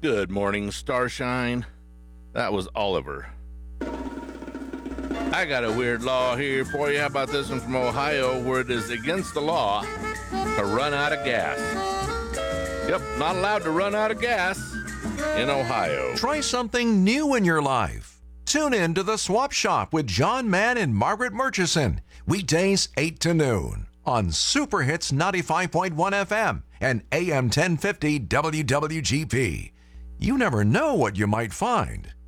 Good morning, Starshine. That was Oliver. I got a weird law here for you. How about this one from Ohio, where it is against the law to run out of gas? Yep, not allowed to run out of gas in Ohio. Try something new in your life. Tune in to The Swap Shop with John Mann and Margaret Murchison. Weekdays 8 to noon on Super Hits 95.1 FM and AM 1050 WWGP. You never know what you might find.